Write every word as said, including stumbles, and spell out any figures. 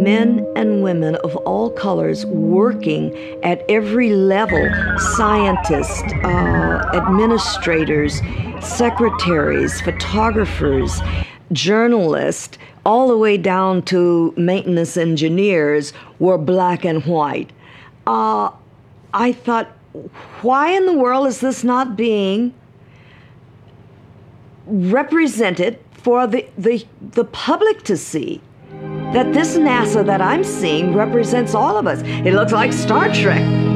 men and women of all colors working at every level, scientists, uh, administrators, secretaries, photographers, journalists, all the way down to maintenance engineers were black and white. Uh, I thought, why in the world is this not being represented for the, the, the public to see? That this NASA that I'm seeing represents all of us. It looks like Star Trek.